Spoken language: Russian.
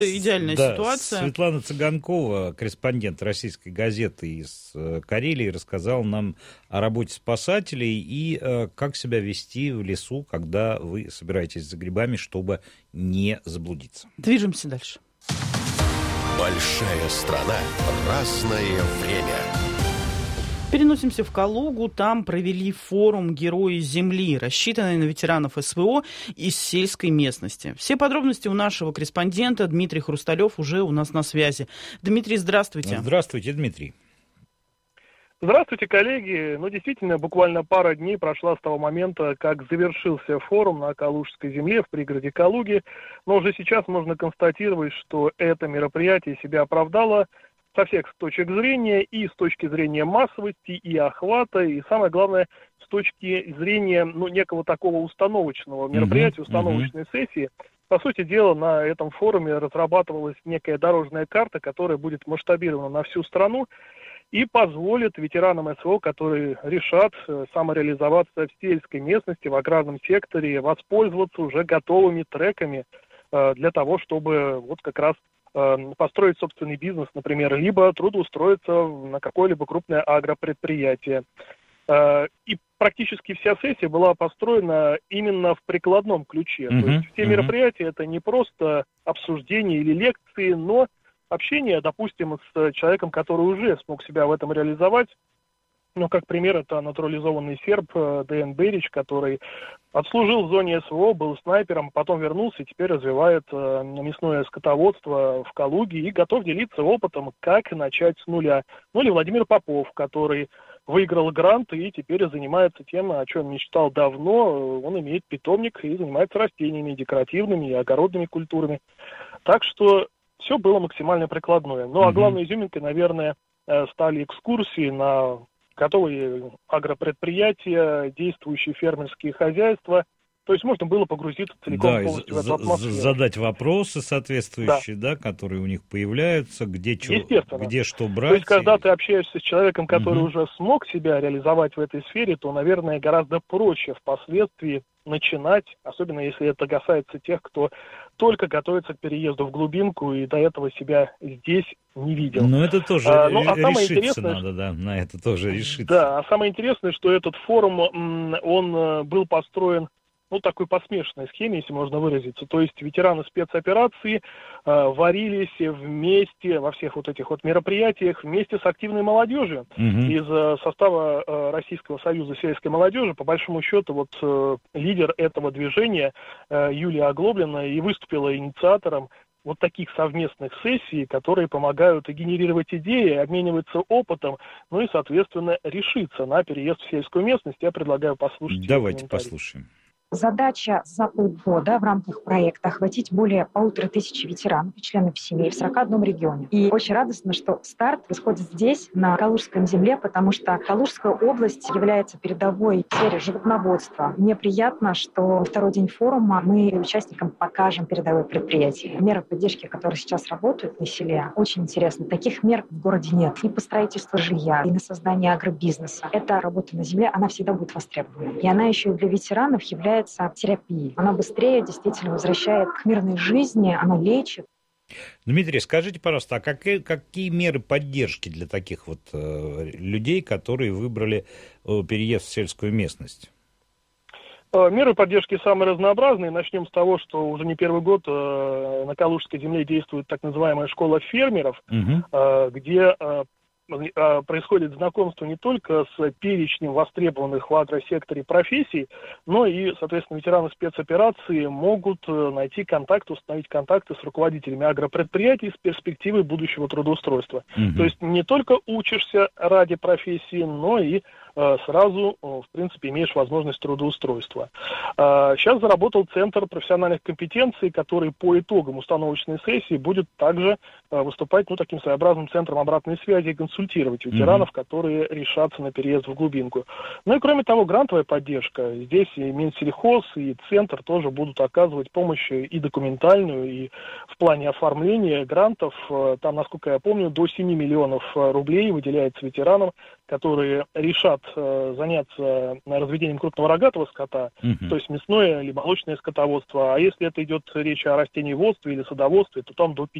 Идеальная Да, ситуация. Светлана Цыганкова, корреспондент российской газеты из Карелии, рассказала нам о работе спасателей и как себя вести в лесу, когда вы собираетесь за грибами, чтобы не заблудиться. Движемся дальше. Большая страна, разное время. Переносимся в Калугу. Там провели форум «Герои Земли», рассчитанный на ветеранов СВО из сельской местности. Все подробности у нашего корреспондента Дмитрий Хрусталев уже у нас на связи. Дмитрий, здравствуйте. Здравствуйте, Дмитрий. Здравствуйте, коллеги. Действительно, буквально пара дней прошла с того момента, как завершился форум на Калужской земле в пригороде Калуги. Но уже сейчас можно констатировать, что это мероприятие себя оправдало со всех точек зрения, и с точки зрения массовости, и охвата, и самое главное, с точки зрения некого такого установочного мероприятия, установочной сессии. По сути дела, на этом форуме разрабатывалась некая дорожная карта, которая будет масштабирована на всю страну и позволит ветеранам СВО, которые решат самореализоваться в сельской местности, в аграрном секторе, воспользоваться уже готовыми треками для того, чтобы вот как раз построить собственный бизнес, например, либо трудоустроиться на какое-либо крупное агропредприятие. И практически вся сессия была построена именно в прикладном ключе. То есть все мероприятия — это не просто обсуждение или лекции, но общение, допустим, с человеком, который уже смог себя в этом реализовать. Как пример, это натурализованный серб Дэйн Берич, который отслужил в зоне СВО, был снайпером, потом вернулся и теперь развивает мясное скотоводство в Калуге и готов делиться опытом, как начать с нуля. Или Владимир Попов, который выиграл грант и теперь занимается тем, о чем мечтал давно. Он имеет питомник и занимается растениями, декоративными и огородными культурами. Так что все было максимально прикладное. А главной изюминкой, наверное, стали экскурсии на готовые агропредприятия, действующие фермерские хозяйства. То есть можно было погрузиться целиком полностью в эту атмосферу. Задать вопросы соответствующие, которые у них появляются, где что брать. То есть когда ты общаешься с человеком, который уже смог себя реализовать в этой сфере, то, наверное, гораздо проще впоследствии начинать, особенно если это касается тех, кто только готовится к переезду в глубинку и до этого себя здесь не видел. Но это тоже решиться надо, на это тоже решиться. Да, а самое интересное, что этот форум, он был построен такой по смешанной схеме, если можно выразиться. То есть ветераны спецоперации варились вместе во всех вот этих вот мероприятиях вместе с активной молодежью из состава Российского союза сельской молодежи. По большому счету, лидер этого движения Юлия Оглоблина и выступила инициатором вот таких совместных сессий, которые помогают генерировать идеи, обмениваться опытом, и, соответственно, решиться на переезд в сельскую местность. Я предлагаю послушать. Давайте послушаем. Задача за полгода в рамках проекта охватить более 1500 ветеранов и членов семей в 41 регионе. И очень радостно, что старт происходит здесь, на Калужской земле, потому что Калужская область является передовой в сфере животноводства. Мне приятно, что во второй день форума мы участникам покажем передовые предприятия. Меры поддержки, которые сейчас работают на селе, очень интересно. Таких мер в городе нет. И по строительству жилья, и на создание агробизнеса. Эта работа на земле, она всегда будет востребована. И она еще и для ветеранов является терапией. Она быстрее действительно возвращает к мирной жизни, она лечит. Дмитрий, скажите, пожалуйста, а какие меры поддержки для таких людей, которые выбрали переезд в сельскую местность? Меры поддержки самые разнообразные. Начнем с того, что уже не первый год на Калужской земле действует так называемая школа фермеров, где происходит знакомство не только с перечнем востребованных в агросекторе профессий, но и, соответственно, ветераны спецоперации могут найти контакт, установить контакты с руководителями агропредприятий с перспективой будущего трудоустройства. То есть не только учишься ради профессии, но и сразу, в принципе, имеешь возможность трудоустройства. Сейчас заработал Центр профессиональных компетенций, который по итогам установочной сессии будет также выступать таким своеобразным центром обратной связи и консультировать ветеранов, которые решатся на переезд в глубинку. И кроме того, грантовая поддержка. Здесь и Минсельхоз, и Центр тоже будут оказывать помощь и документальную, и в плане оформления грантов. Там, насколько я помню, до 7 миллионов рублей выделяется ветеранам, которые решат хотят заняться разведением крупного рогатого скота, то есть мясное или молочное скотоводство. А если это идет речь о растениеводстве или садоводстве, то там до